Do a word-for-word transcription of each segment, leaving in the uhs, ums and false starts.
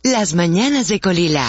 Las mañanas de Colila.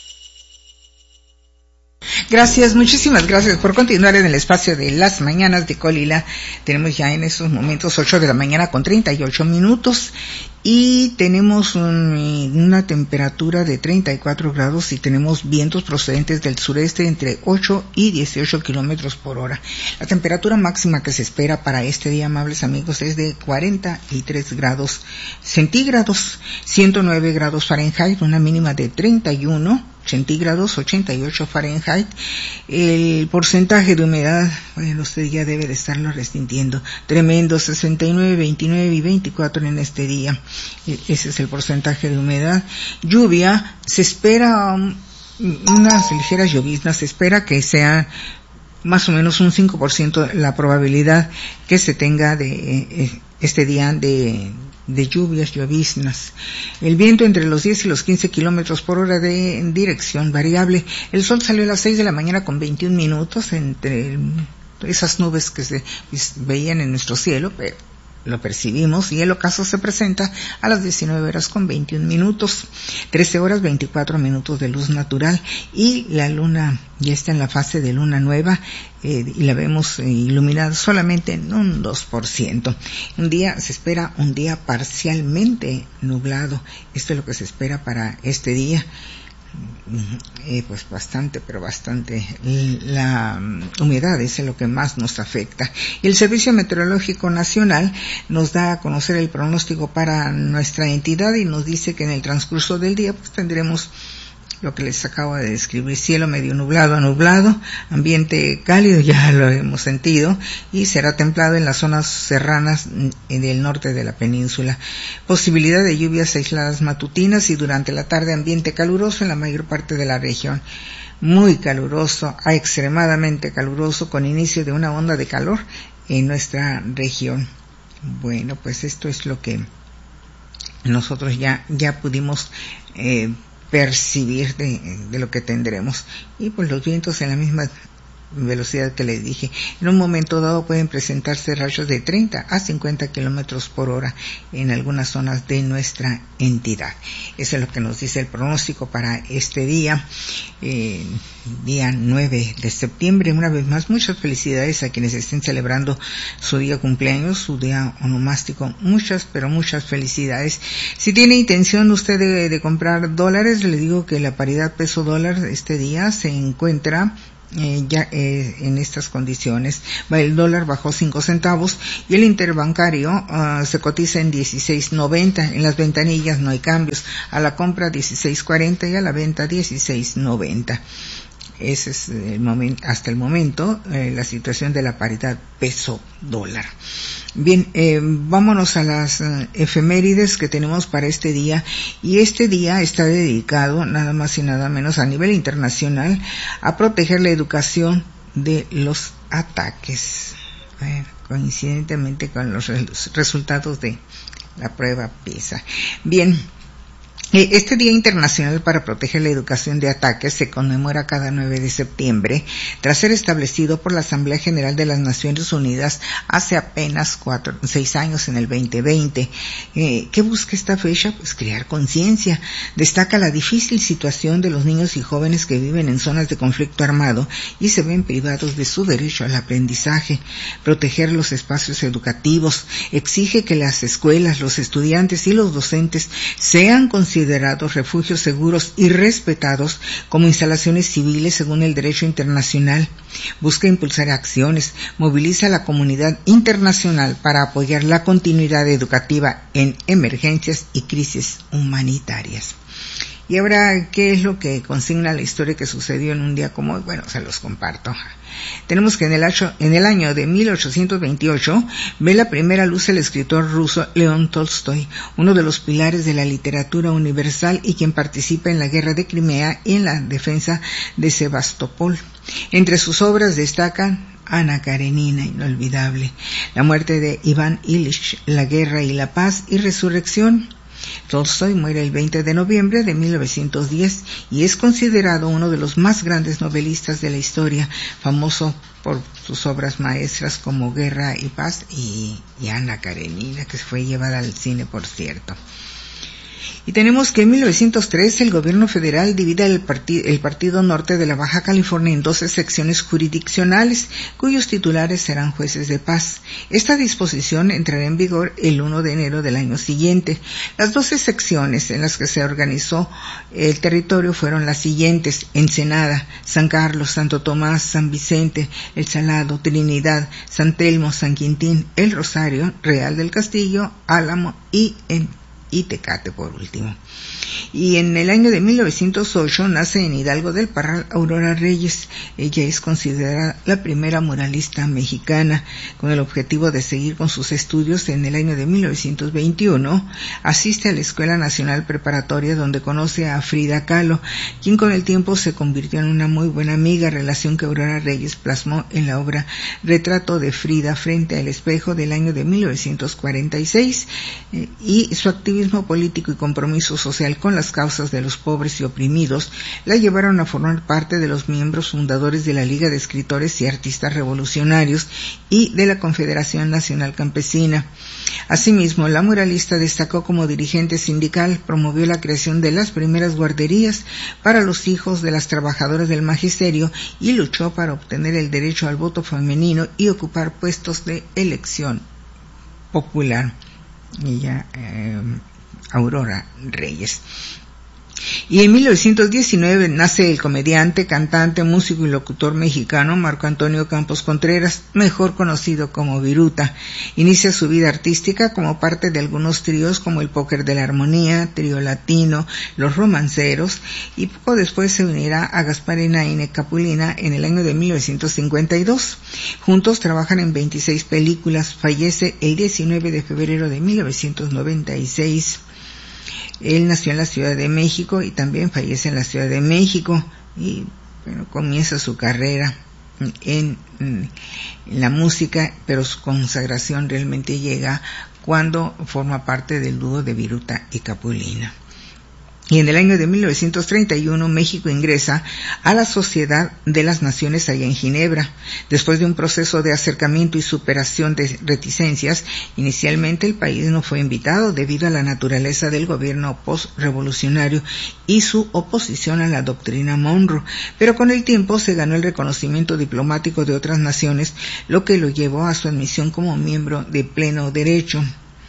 Gracias, muchísimas gracias por continuar en el espacio de Las Mañanas de Colila. Tenemos ya en estos momentos ocho de la mañana con treinta y ocho minutos y tenemos un, una temperatura de treinta y cuatro grados y tenemos vientos procedentes del sureste entre ocho y dieciocho kilómetros por hora. La temperatura máxima que se espera para este día, amables amigos, es de cuarenta y tres grados centígrados, ciento nueve grados Fahrenheit, una mínima de treinta y uno centígrados, ochenta y ocho Fahrenheit. El porcentaje de humedad, bueno, usted ya debe de estarlo resintiendo, tremendo, sesenta y nueve, veintinueve y veinticuatro en este día. Ese es el porcentaje de humedad. Lluvia, se espera um, unas ligeras lloviznas, se espera que sea más o menos un cinco por ciento la probabilidad que se tenga de eh, este día de de lluvias, lloviznas. El viento entre los diez y los quince kilómetros por hora de en dirección variable. El sol salió a las seis de la mañana con veintiún minutos entre esas nubes que se veían en nuestro cielo, pero lo percibimos, y el ocaso se presenta a las diecinueve horas con veintiún minutos, trece horas veinticuatro minutos de luz natural, y la luna ya está en la fase de luna nueva, eh, y la vemos eh, iluminada solamente en un dos por ciento. Un día, se espera un día parcialmente nublado. Esto es lo que se espera para este día. Eh, pues bastante, pero bastante. La humedad es lo que más nos afecta. Y el Servicio Meteorológico Nacional nos da a conocer el pronóstico para nuestra entidad y nos dice que en el transcurso del día pues tendremos lo que les acabo de describir: cielo medio nublado a nublado, ambiente cálido, ya lo hemos sentido, y será templado en las zonas serranas del norte de la península. Posibilidad de lluvias aisladas matutinas y durante la tarde ambiente caluroso en la mayor parte de la región. Muy caluroso a extremadamente caluroso, con inicio de una onda de calor en nuestra región. Bueno, pues esto es lo que nosotros ya, ya pudimos eh, percibir de, de lo que tendremos. Y pues los vientos en la misma velocidad que les dije. En un momento dado pueden presentarse rachas de treinta a cincuenta kilómetros por hora en algunas zonas de nuestra entidad. Eso es lo que nos dice el pronóstico para este día, eh, día nueve de septiembre. Una vez más, muchas felicidades a quienes estén celebrando su día cumpleaños, su día onomástico. Muchas, pero muchas felicidades. Si tiene intención usted de, de comprar dólares, le digo que la paridad peso dólar este día se encuentra Eh, ya eh, en estas condiciones. El dólar bajó cinco centavos y el interbancario uh, se cotiza en dieciséis noventa. En las ventanillas no hay cambios. A la compra dieciséis cuarenta y a la venta dieciséis noventa. Ese es el momento, hasta el momento, eh, la situación de la paridad peso dólar. Bien, eh, vámonos a las uh, efemérides que tenemos para este día. Y este día está dedicado, nada más y nada menos, a nivel internacional, a proteger la educación de los ataques. Bueno, coincidentemente con los res- resultados de la prueba PISA. Bien. Este Día Internacional para Proteger la Educación de Ataques se conmemora cada nueve de septiembre, tras ser establecido por la Asamblea General de las Naciones Unidas hace apenas cuatro, seis años, en el veinte veinte. Eh, ¿Qué busca esta fecha? Pues crear conciencia. Destaca la difícil situación de los niños y jóvenes que viven en zonas de conflicto armado y se ven privados de su derecho al aprendizaje. Proteger los espacios educativos. Exige que las escuelas, los estudiantes y los docentes sean considerados considerados refugios seguros y respetados como instalaciones civiles según el derecho internacional. Busca impulsar acciones, moviliza a la comunidad internacional para apoyar la continuidad educativa en emergencias y crisis humanitarias. Y ahora, ¿qué es lo que consigna la historia que sucedió en un día como hoy? Bueno, se los comparto. Tenemos que en el, año, en el año de mil ochocientos veintiocho ve la primera luz el escritor ruso León Tolstoy, uno de los pilares de la literatura universal y quien participa en la guerra de Crimea y en la defensa de Sebastopol. Entre sus obras destacan Ana Karenina, inolvidable, La muerte de Iván Ilich, La guerra y la paz y Resurrección. Tolstoy muere el veinte de noviembre de mil novecientos diez y es considerado uno de los más grandes novelistas de la historia, famoso por sus obras maestras como Guerra y Paz y, y Ana Karenina, que fue llevada al cine, por cierto. Y tenemos que en mil novecientos tres el gobierno federal divide el, partid el partido norte de la Baja California en doce secciones jurisdiccionales, cuyos titulares serán jueces de paz. Esta disposición entrará en vigor el primero de enero del año siguiente. Las doce secciones en las que se organizó el territorio fueron las siguientes: Ensenada, San Carlos, Santo Tomás, San Vicente, El Salado, Trinidad, San Telmo, San Quintín, El Rosario, Real del Castillo, Álamo y en y Tecate por último. Y en el año de mil novecientos ocho nace en Hidalgo del Parral Aurora Reyes. Ella es considerada la primera muralista mexicana. Con el objetivo de seguir con sus estudios, en el año de mil novecientos veintiuno asiste a la Escuela Nacional Preparatoria, donde conoce a Frida Kahlo, quien con el tiempo se convirtió en una muy buena amiga, relación que Aurora Reyes plasmó en la obra Retrato de Frida frente al espejo del año de mil novecientos cuarenta y seis, eh, y su activismo político y compromiso social con las causas de los pobres y oprimidos la llevaron a formar parte de los miembros fundadores de la Liga de Escritores y Artistas Revolucionarios y de la Confederación Nacional Campesina. Asimismo, la muralista destacó como dirigente sindical, promovió la creación de las primeras guarderías para los hijos de las trabajadoras del magisterio y luchó para obtener el derecho al voto femenino y ocupar puestos de elección popular. Ella, eh, Aurora Reyes. Y en mil novecientos diecinueve nace el comediante, cantante, músico y locutor mexicano Marco Antonio Campos Contreras, mejor conocido como Viruta. Inicia su vida artística como parte de algunos tríos como el Póker de la Armonía, Trío Latino, Los Romanceros, y poco después se unirá a Gaspar Enaine Capulina en el año de mil novecientos cincuenta y dos. Juntos trabajan en veintiséis películas. Fallece el diecinueve de febrero de mil novecientos noventa y seis. Él nació en la Ciudad de México y también fallece en la Ciudad de México, y bueno, comienza su carrera en, en la música, pero su consagración realmente llega cuando forma parte del dúo de Viruta y Capulina. Y en el año de mil novecientos treinta y uno México ingresa a la Sociedad de las Naciones allá en Ginebra. Después de un proceso de acercamiento y superación de reticencias, inicialmente el país no fue invitado debido a la naturaleza del gobierno post-revolucionario y su oposición a la doctrina Monroe, pero con el tiempo se ganó el reconocimiento diplomático de otras naciones, lo que lo llevó a su admisión como miembro de pleno derecho.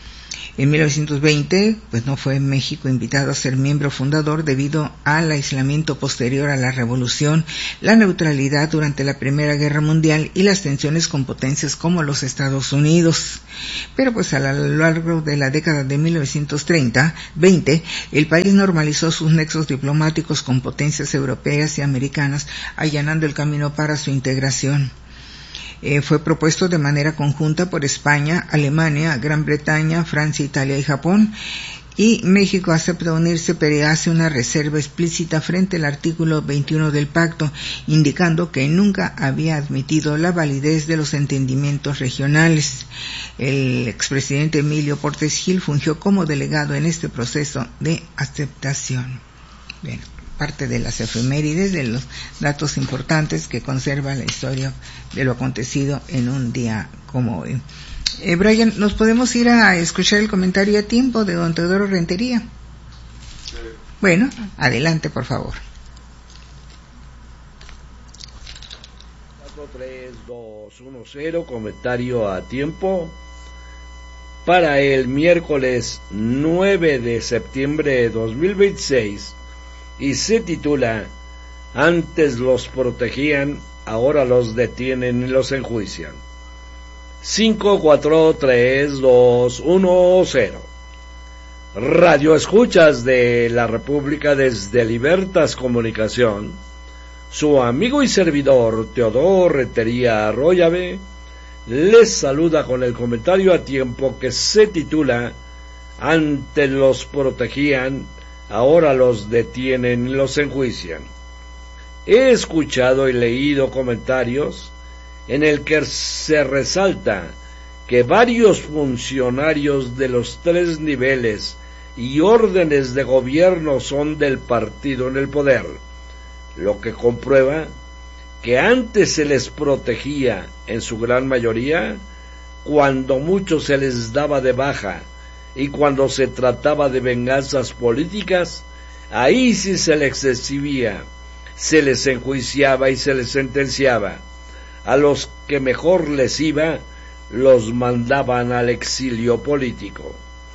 En mil novecientos veinte, pues no fue México invitado a ser miembro fundador debido al aislamiento posterior a la revolución, la neutralidad durante la Primera Guerra Mundial y las tensiones con potencias como los Estados Unidos. Pero pues a lo largo de la década de mil novecientos treinta, veinte, el país normalizó sus nexos diplomáticos con potencias europeas y americanas, allanando el camino para su integración. Eh, fue propuesto de manera conjunta por España, Alemania, Gran Bretaña, Francia, Italia y Japón, y México acepta unirse, pero hace una reserva explícita frente al artículo veintiuno del pacto, indicando que nunca había admitido la validez de los entendimientos regionales. El expresidente Emilio Portes Gil fungió como delegado en este proceso de aceptación. Bien, parte de las efemérides, de los datos importantes que conserva la historia de lo acontecido en un día como hoy. Eh, Brian, ¿nos podemos ir a escuchar el comentario a tiempo de don Teodoro Rentería? Sí. Bueno, adelante, por favor. cuatro tres dos uno cero, comentario a tiempo para el miércoles nueve de septiembre de dos mil veintiséis, y se titula Antes los protegían, ahora los detienen y los enjuician. Cinco, cuatro, tres, dos, uno, cero. Radio escuchas de la República desde Libertas Comunicación. Su amigo y servidor Teodoro Rentería Arroyave les saluda con el comentario a tiempo que se titula Antes los protegían, ahora los detienen y los enjuician. He escuchado y leído comentarios en el que se resalta que varios funcionarios de los tres niveles y órdenes de gobierno son del partido en el poder, lo que comprueba que antes se les protegía en su gran mayoría, cuando mucho se les daba de baja y cuando se trataba de venganzas políticas, ahí sí se les exhibía, se les enjuiciaba y se les sentenciaba. A los que mejor les iba, los mandaban al exilio político.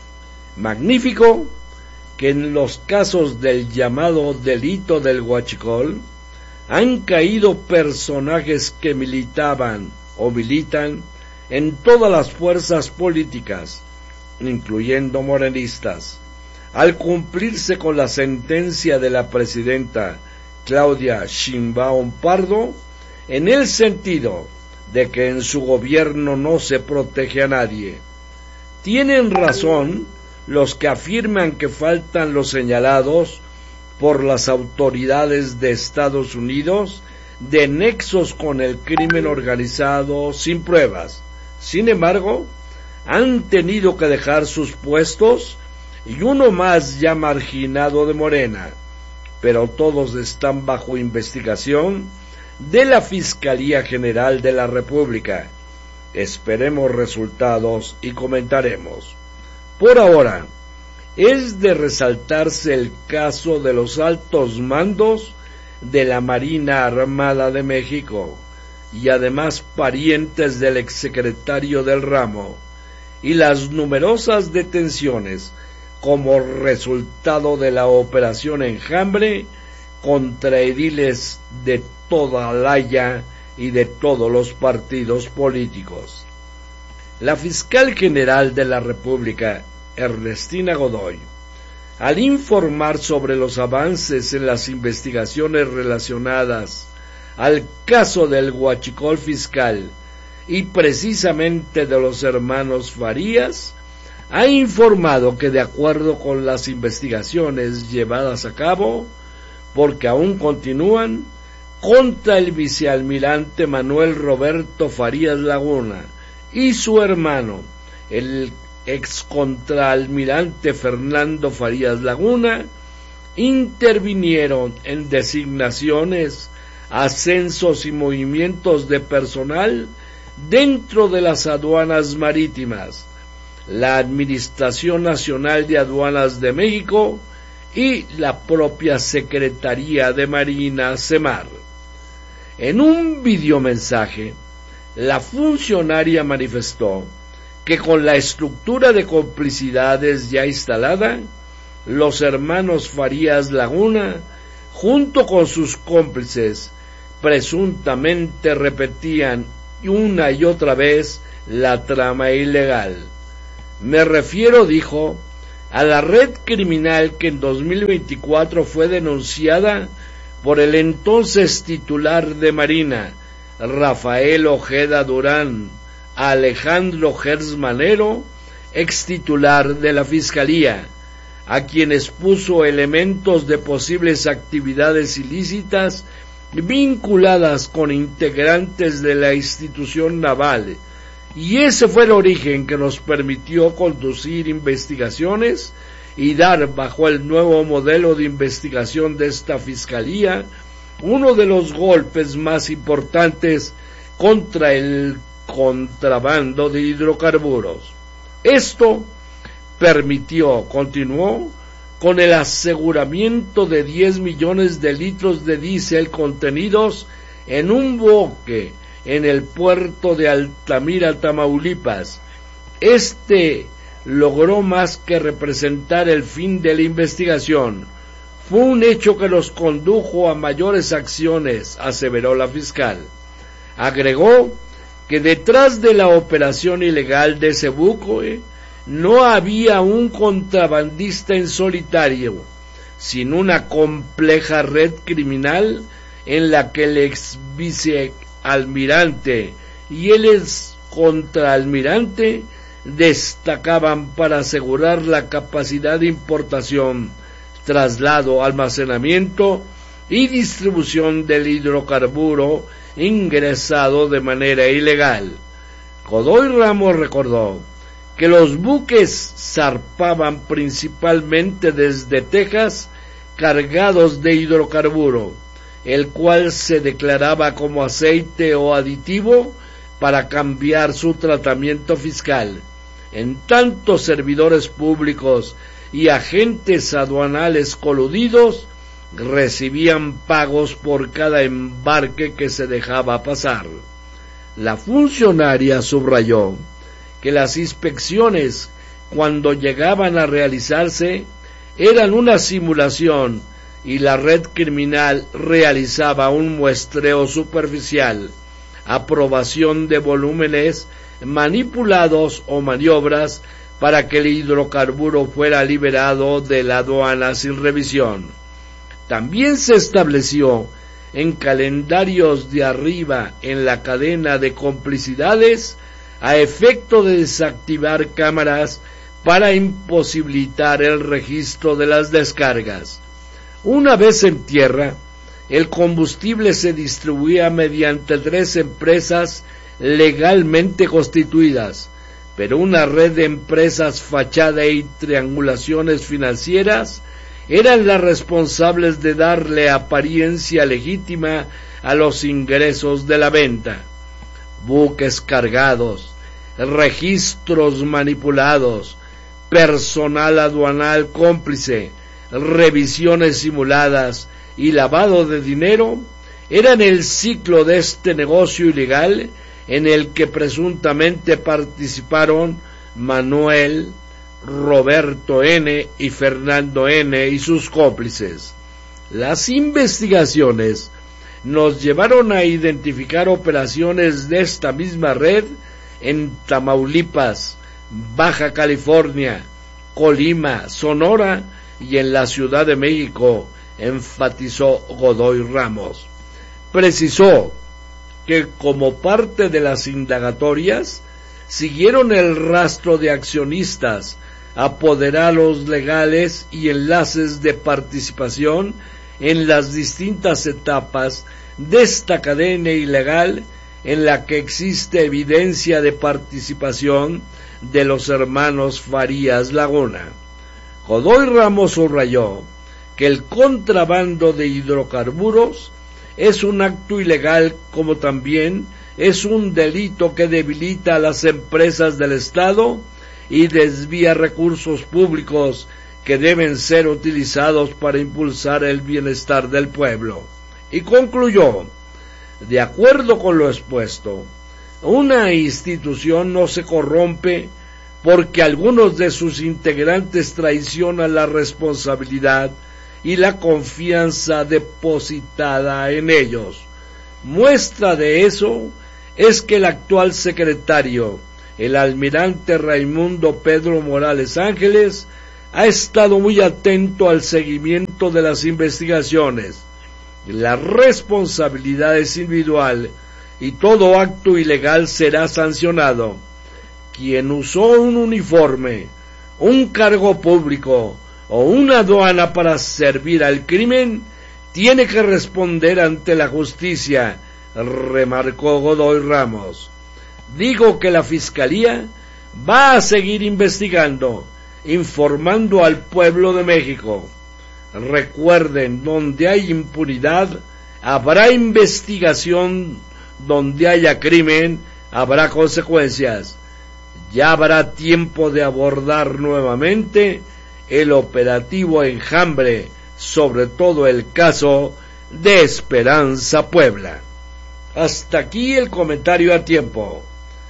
Magnífico que en los casos del llamado delito del huachicol han caído personajes que militaban o militan en todas las fuerzas políticas, incluyendo morenistas. Al cumplirse con la sentencia de la presidenta Claudia Sheinbaum Pardo, en el sentido de que en su gobierno no se protege a nadie, tienen razón los que afirman que faltan los señalados por las autoridades de Estados Unidos de nexos con el crimen organizado sin pruebas. Sin embargo, han tenido que dejar sus puestos y uno más ya marginado de Morena, pero todos están bajo investigación de la Fiscalía General de la República. Esperemos resultados y comentaremos. Por ahora, es de resaltarse el caso de los altos mandos de la Marina Armada de México y además parientes del exsecretario del ramo, y las numerosas detenciones como resultado de la operación Enjambre contra ediles de toda Alaya y de todos los partidos políticos. La fiscal general de la República, Ernestina Godoy, al informar sobre los avances en las investigaciones relacionadas al caso del huachicol fiscal y precisamente de los hermanos Farías, ha informado que de acuerdo con las investigaciones llevadas a cabo, porque aún continúan, contra el vicealmirante Manuel Roberto Farías Laguna y su hermano, el excontraalmirante Fernando Farías Laguna, intervinieron en designaciones, ascensos y movimientos de personal dentro de las aduanas marítimas, la Administración Nacional de Aduanas de México y la propia Secretaría de Marina SEMAR. En un videomensaje, la funcionaria manifestó que con la estructura de complicidades ya instalada, los hermanos Farías Laguna, junto con sus cómplices, presuntamente repetían una y otra vez la trama ilegal. Me refiero, dijo, a la red criminal que en dos mil veinticuatro fue denunciada por el entonces titular de Marina, Rafael Ojeda Durán, a Alejandro Gers Manero, ex titular de la Fiscalía, a quienes puso elementos de posibles actividades ilícitas vinculadas con integrantes de la institución naval, y ese fue el origen que nos permitió conducir investigaciones y dar, bajo el nuevo modelo de investigación de esta Fiscalía, uno de los golpes más importantes contra el contrabando de hidrocarburos. Esto permitió, continuó, con el aseguramiento de diez millones de litros de diésel contenidos en un buque en el puerto de Altamira, Tamaulipas. Este logró más que representar el fin de la investigación. Fue un hecho que nos condujo a mayores acciones, aseveró la fiscal. Agregó que detrás de la operación ilegal de ese buque no había un contrabandista en solitario, sino una compleja red criminal en la que el ex vicealmirante y el ex contraalmirante destacaban para asegurar la capacidad de importación, traslado, almacenamiento y distribución del hidrocarburo ingresado de manera ilegal. Godoy Ramos recordó que los buques zarpaban principalmente desde Texas cargados de hidrocarburo, el cual se declaraba como aceite o aditivo para cambiar su tratamiento fiscal, en tanto servidores públicos y agentes aduanales coludidos recibían pagos por cada embarque que se dejaba pasar. La funcionaria subrayó que las inspecciones, cuando llegaban a realizarse, eran una simulación y la red criminal realizaba un muestreo superficial, aprobación de volúmenes manipulados o maniobras para que el hidrocarburo fuera liberado de la aduana sin revisión. También se estableció en calendarios de arriba en la cadena de complicidades a efecto de desactivar cámaras para imposibilitar el registro de las descargas. Una vez en tierra, el combustible se distribuía mediante tres empresas legalmente constituidas, pero una red de empresas fachada y triangulaciones financieras eran las responsables de darle apariencia legítima a los ingresos de la venta. Buques cargados, registros manipulados, personal aduanal cómplice, revisiones simuladas y lavado de dinero eran el ciclo de este negocio ilegal en el que presuntamente participaron Manuel, Roberto N. y Fernando N. y sus cómplices. Las investigaciones nos llevaron a identificar operaciones de esta misma red en Tamaulipas, Baja California, Colima, Sonora y en la Ciudad de México, enfatizó Godoy Ramos. Precisó que como parte de las indagatorias siguieron el rastro de accionistas, apoderados legales y enlaces de participación en las distintas etapas de esta cadena ilegal en la que existe evidencia de participación de los hermanos Farías Laguna. Godoy Ramos subrayó que el contrabando de hidrocarburos es un acto ilegal, como también es un delito que debilita a las empresas del Estado y desvía recursos públicos que deben ser utilizados para impulsar el bienestar del pueblo. Y concluyó: de acuerdo con lo expuesto, una institución no se corrompe porque algunos de sus integrantes traicionan la responsabilidad y la confianza depositada en ellos. Muestra de eso es que el actual secretario, el almirante Raimundo Pedro Morales Ángeles, ha estado muy atento al seguimiento de las investigaciones. La responsabilidad es individual y todo acto ilegal será sancionado. Quien usó un uniforme, un cargo público o una aduana para servir al crimen, tiene que responder ante la justicia, remarcó Godoy Ramos. Digo que la Fiscalía va a seguir investigando, informando al pueblo de México. Recuerden, donde hay impunidad, habrá investigación, donde haya crimen, habrá consecuencias. Ya habrá tiempo de abordar nuevamente el operativo Enjambre, sobre todo el caso de Esperanza Puebla. Hasta aquí el comentario a tiempo.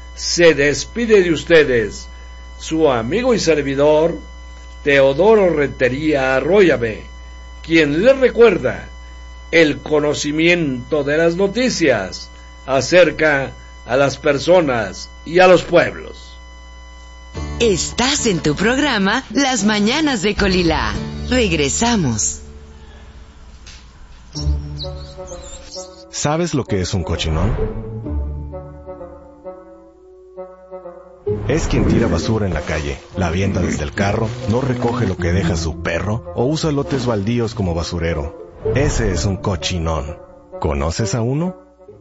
Se despide de ustedes su amigo y servidor Teodoro Rentería Arroyave, quien les recuerda: el conocimiento de las noticias acerca a las personas y a los pueblos. Estás en tu programa Las Mañanas de Colila. Regresamos. ¿Sabes lo que es un cochinón? Es quien tira basura en la calle, la avienta desde el carro, no recoge lo que deja su perro o usa lotes baldíos como basurero. Ese es un cochinón. ¿Conoces a uno?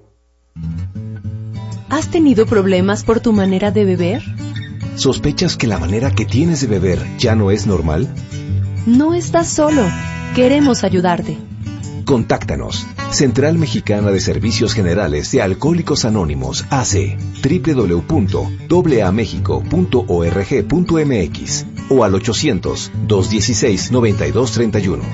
¿Has tenido problemas por tu manera de beber? ¿Sospechas que la manera que tienes de beber ya no es normal? No estás solo. Queremos ayudarte. Contáctanos Central Mexicana de Servicios Generales de Alcohólicos Anónimos, A C. doble u doble u doble u punto a a mexico punto org punto m x o al ochocientos, dos dieciséis, noventa y dos treinta y uno.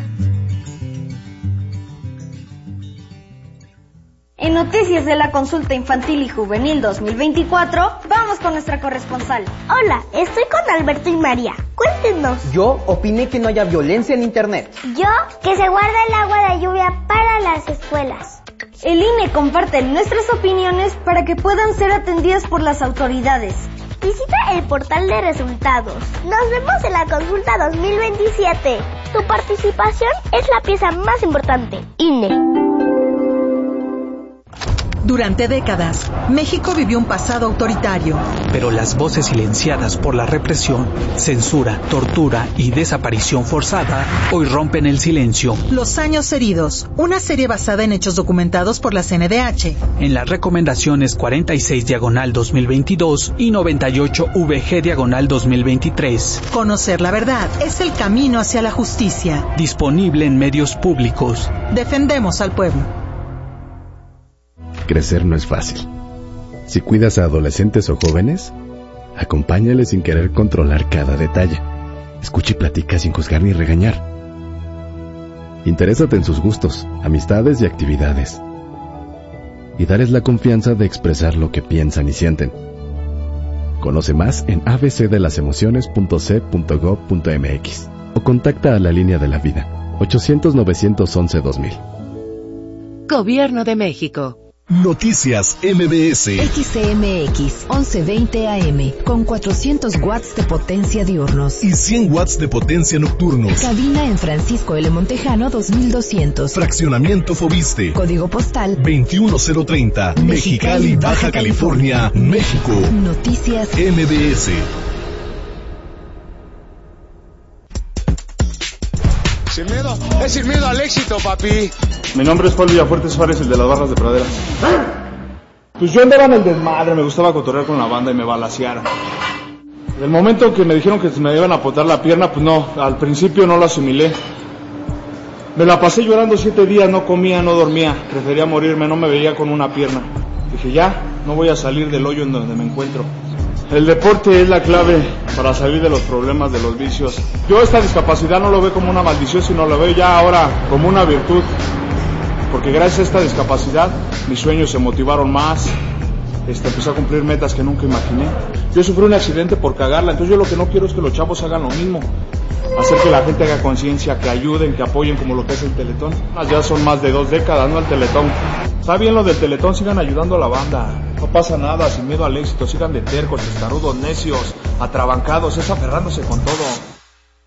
En Noticias de la Consulta Infantil y Juvenil dos mil veinticuatro, vamos con nuestra corresponsal. Hola, estoy con Alberto y María. Cuéntenos. Yo opiné que no haya violencia en Internet. Yo, que se guarda el agua de lluvia para las escuelas. El I N E comparte nuestras opiniones para que puedan ser atendidas por las autoridades. Visita el portal de resultados. Nos vemos en la consulta dos mil veintisiete. Tu participación es la pieza más importante. I N E. Durante décadas, México vivió un pasado autoritario. Pero las voces silenciadas por la represión, censura, tortura y desaparición forzada hoy rompen el silencio. Los años heridos, una serie basada en hechos documentados por la C N D H. En las recomendaciones cuarenta y seis diagonal dos mil veintidós y noventa y ocho V G diagonal dos mil veintitrés. Conocer la verdad es el camino hacia la justicia. Disponible en medios públicos. Defendemos al pueblo. Crecer no es fácil. Si cuidas a adolescentes o jóvenes, acompáñales sin querer controlar cada detalle. Escucha y platica sin juzgar ni regañar. Interésate en sus gustos, amistades y actividades. Y dales la confianza de expresar lo que piensan y sienten. Conoce más en a b c de las emociones punto c punto gov punto m x o contacta a la línea de la vida ochocientos, novecientos once, dos mil. Gobierno de México. Noticias M B S. X C M X once veinte A M con cuatrocientos watts de potencia diurnos y cien watts de potencia nocturnos. Cabina en Francisco L. Montejano dos mil doscientos. Fraccionamiento Fobiste. Código postal veintiuno cero treinta. Mexicali, Baja California, México. Noticias M B S. Sin miedo, es sin miedo al éxito, papi. Mi nombre es Paul Villafuerte Suárez, el de las barras de pradera. Pues yo andaba en el desmadre, me gustaba cotorrear con la banda y me balacearon. El momento que me dijeron que me iban a potar la pierna, pues no, al principio no lo asimilé. Me la pasé llorando siete días, no comía, no dormía, prefería morirme, no me veía con una pierna. Dije, ya, no voy a salir del hoyo en donde me encuentro. El deporte es la clave para salir de los problemas, de los vicios. Yo esta discapacidad no lo veo como una maldición, sino lo veo ya ahora como una virtud. Porque gracias a esta discapacidad, mis sueños se motivaron más, este, empecé a cumplir metas que nunca imaginé. Yo sufrí un accidente por cagarla, entonces yo lo que no quiero es que los chavos hagan lo mismo. Hacer que la gente haga conciencia, que ayuden, que apoyen como lo que es el Teletón. Ya son más de dos décadas, ¿no? El Teletón. Está bien lo del Teletón, sigan ayudando a la banda. No pasa nada, sin miedo al éxito, sigan de tercos, testarudos, necios, atrabancados, es aferrándose con todo.